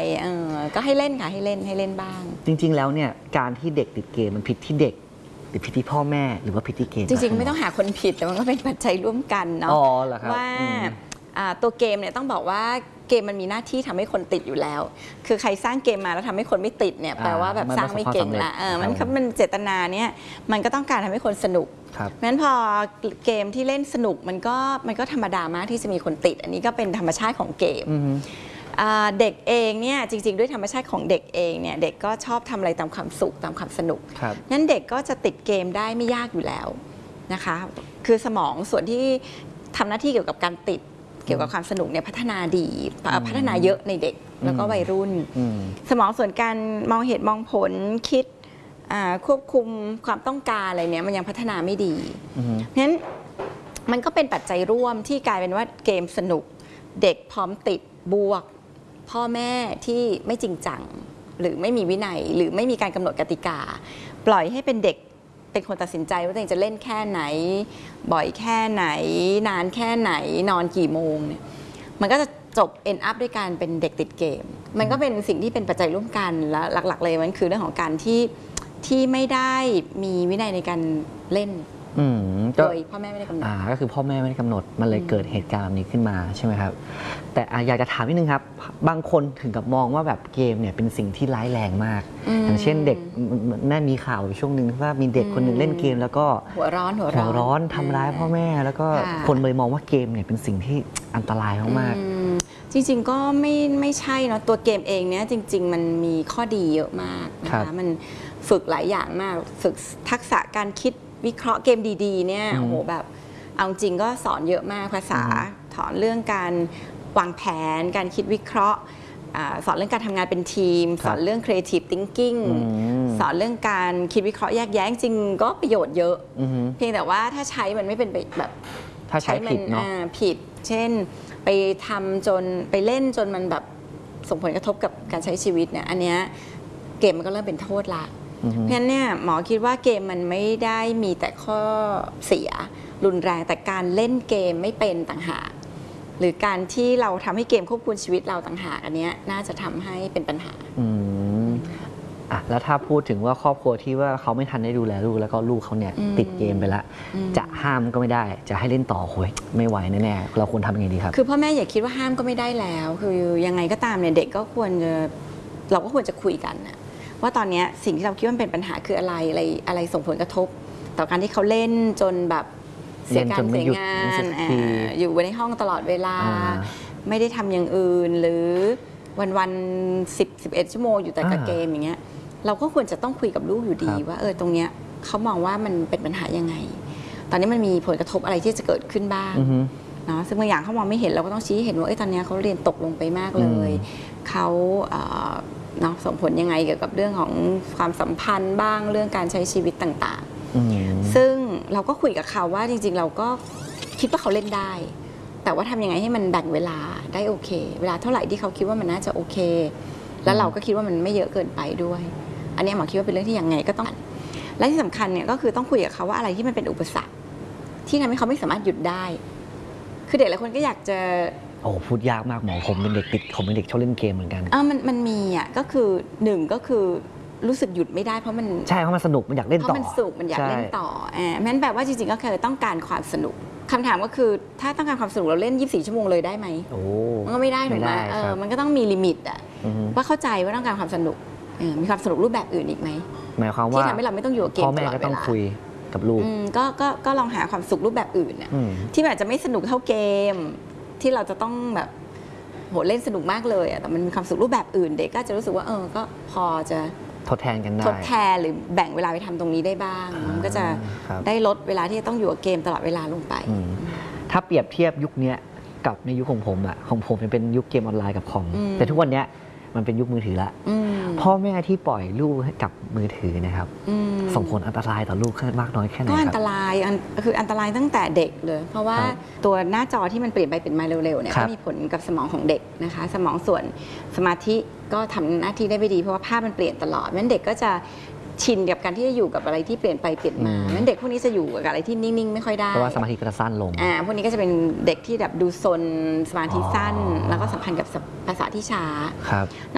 ก็ให้เล่นค่ะให้เล่นบ้างจริงๆแล้วเนี่ยการที่เด็กติดเกมมันผิดที่เด็กหรือผิดที่พ่อแม่หรือว่าผิดที่เกมจริงๆไม่ต้องหาคนผิดแต่มันก็เป็นปัจจัยร่วมกันเนาะว่าตัวเกมเนี่ยต้องบอกว่าเกมมันมีหน้าที่ทำให้คนติดอยู่แล้วคือใครสร้างเกมมาแล้วทำให้คนไม่ติดเนี่ยแปลว่าแบบสร้างไม่เก่งละมันเจตนาเนี่ยมันก็ต้องการทำให้คนสนุกเพราะฉะนั้นพอเกมที่เล่นสนุกมันก็ธรรมดามากที่จะมีคนติดอันนี้ก็เป็นธรรมชาติของเกมเด็กเองเนี่ยจริงๆด้วยธรรมชาติของเด็กเองเนี่ยเด็กก็ชอบทำอะไรตามความสุขตามความสนุกนั้นเด็กก็จะติดเกมได้ไม่ยากอยู่แล้วนะคะคือสมองส่วนที่ทำหน้าที่เกี่ยวกับการติดเกี่ยวกับความสนุกเนี่ยพัฒนาดีพัฒนาเยอะในเด็กแล้วก็วัยรุ่นสมองส่วนการมองเหตุมองผลคิดควบคุมความต้องการอะไรเนี่ยมันยังพัฒนาไม่ดีเพราะฉะนั้นมันก็เป็นปัจจัยร่วมที่กลายเป็นว่าเกมสนุกเด็กพร้อมติดบวกพ่อแม่ที่ไม่จริงจังหรือไม่มีวินัยหรือไม่มีการกำหนดกติกาปล่อยให้เป็นเด็กเป็นคนตัดสินใจว่าตัวเองจะเล่นแค่ไหนบ่อยแค่ไหนนานแค่ไหนนอนกี่โมงเนี่ยมันก็จะจบ end up ด้วยการเป็นเด็กติดเกมมันก็เป็นสิ่งที่เป็นปัจจัยร่วมกันและหลักๆเลยมันคือเรื่องของการที่ไม่ได้มีวินัยในการเล่นโดยพ่อแม่ไม่ได้กำหนดก็คือพ่อแม่ไม่ได้กำหนดมันเลยเกิดเหตุการณ์นี้ขึ้นมาใช่ไหมครับแต่อยากจะถามนิดนึงครับบางคนถึงกับมองว่าแบบเกมเนี่ยเป็นสิ่งที่ร้ายแรงมากอย่างเช่นเด็กน่ามีข่าวช่วงนึงว่ามีเด็กคนหนึ่งเล่นเกมแล้วก็หัวร้อนทำร้ายพ่อแม่แล้วก็คนเลยมองว่าเกมเนี่ยเป็นสิ่งที่อันตรายมากจริงๆก็ไม่ใช่เนาะตัวเกมเองเนี่ยจริงๆมันมีข้อดีเยอะมากนะคะมันฝึกหลายอย่างมากฝึกทักษะการคิดวิเคราะห์เกมดีๆเนี่ยโอ้โหแบบเอาจริงก็สอนเยอะมากภาษาสอนเรื่องการวางแผนการคิดวิเคราะห์สอนเรื่องการทำงานเป็นทีมสอนเรื่อง creative thinking สอนเรื่องการคิดวิเคราะห์แยกแยะจริงก็ประโยชน์เยอะเพียงแต่ว่าถ้าใช้มันไม่เป็นแบบถ้าใช้ผิดเนาะผิดเช่นไปทำจนไปเล่นจนมันแบบส่งผลกระทบกับการใช้ชีวิตเนี่ยอันเนี้ยเกมมันก็เริ่มเป็นโทษละเพราะฉะนั้นเนี่ยหมอคิดว่าเกมมันไม่ได้มีแต่ข้อเสียรุนแรงแต่การเล่นเกมไม่เป็นต่างหากหรือการที่เราทำให้เกมควบคุมชีวิตเราต่างหากอันนี้น่าจะทำให้เป็นปัญหาแล้วถ้าพูดถึงว่าครอบครัวที่ว่าเขาไม่ทันได้ดูแลลูกแล้วก็ลูกเขาเนี่ยติดเกมไปละจะห้ามก็ไม่ได้จะให้เล่นต่อโหยไม่ไหวแน่ๆเราควรทำยังไงดีครับคือพ่อแม่อย่าคิดว่าห้ามก็ไม่ได้แล้วคือยังไงก็ตามเนี่ยเด็กก็ควรจะเราก็ควรจะคุยกันนะว่าตอนนี้สิ่งที่เราคิดว่าเป็นปัญหาคืออะไรส่งผลกระทบต่อการที่เขาเล่นจนแบบเสียการเสียงานอยู่ในห้องตลอดเวลาไม่ได้ทำอย่างอื่นหรือวัน11 ชั่วโมงอยู่แต่กับเกมอย่างเงี้ยเราก็ควรจะต้องคุยกับลูกอยู่ดีว่าตรงเนี้ยเขามองว่ามันเป็นปัญหายังไงตอนนี้มันมีผลกระทบอะไรที่จะเกิดขึ้นบ้างเนาะซึ่งบางอย่างเขามองไม่เห็นเราก็ต้องชี้เห็นว่าตอนนี้เขาเรียนตกลงไปมากเลยเขาเนาะส่งผลยังไงเกี่ยวกับเรื่องของความสัมพันธ์บ้างเรื่องการใช้ชีวิตต่างๆซึ่งเราก็คุยกับเขาว่าจริงๆเราก็คิดว่าเขาเล่นได้แต่ว่าทำยังไงให้มันแบ่งเวลาได้โอเคเวลาเท่าไหร่ที่เขาคิดว่ามันน่าจะโอเคแล้วเราก็คิดว่ามันไม่เยอะเกินไปด้วยอันนี้หมอคิดว่าเป็นเรื่องที่ยังไงก็ต้องและที่สำคัญเนี่ยก็คือต้องคุยกับเขาว่าอะไรที่มันเป็นอุปสรรคที่ทำให้เขาไม่สามารถหยุดได้คือเด็กหลายคนก็อยากจะพูดยากมากหมอผมเป็นเด็กติดผมเป็นเด็กชอบเล่นเกมเหมือนกันมันมีก็คือ1ก็คือรู้สึกหยุดไม่ได้เพราะมันใช่เพราะมันสนุกมันอยากเล่นต่อเพราะมันสุขมันอยากเล่นต่อมันแบบว่าจริงๆก็คือต้องการความสนุกคำถามก็คือถ้าต้องการความสนุกเราเล่น24 ชั่วโมงเลยได้ไหมมันก็ไม่ได้ถูกไหมมันก็ต้องมีลิมิตว่าเข้าใจว่าต้องการความสนุกมีความสนุกรูปแบบอื่นอีกไหมหมายความว่าที่ทำให้เราไม่ต้องอยู่กับเกมตลอดเวลาพ่อแม่ก็ต้องคุยกับลูกก็ลองหาความสุขรูปแบบอื่นที่อาจจะไม่สนุกเท่าเกมที่เราจะต้องแบบโหเล่นสนุกมากเลยแต่มันมีความสุขรูปแบบอื่นเด็กก็จะรู้สึกว่าก็พอจะทดแทนกันได้ทดแทนหรือแบ่งเวลาไปทำตรงนี้ได้บ้างมันก็จะได้ลดเวลาที่จะต้องอยู่กับเกมตลอดเวลาลงไปถ้าเปรียบเทียบยุคนี้กับในยุคของผมของผมเป็นยุคเกมออนไลน์กับคอมแต่ทุกวันนี้มันเป็นยุคมือถือละพ่อแม่ที่ปล่อยลูกกับมือถือนะครับส่งผลอันตรายต่อลูกมากน้อยแค่ไหนครับก็อันตรายคืออันตรายตั้งแต่เด็กเลยเพราะว่าตัวหน้าจอที่มันเปลี่ยนไปเปลี่ยนมาเร็วๆเนี่ยก็มีผลกับสมองของเด็กนะคะสมองส่วนสมาธิก็ทำหน้าที่ได้ไม่ดีเพราะว่าภาพมันเปลี่ยนตลอดงั้นเด็กก็จะชินกับการที่จะอยู่กับอะไรที่เปลี่ยนไปเปลี่ยนมางั้นเด็กพวกนี้จะอยู่กับอะไรที่นิ่งๆไม่ค่อยได้เพราะว่าสมาธิก็จะสั้นลงพวกนี้ก็จะเป็นเด็กที่แบบดูซนสมาธิสั้นแล้วก็สัมพันธ์กับภาษาที่ช้า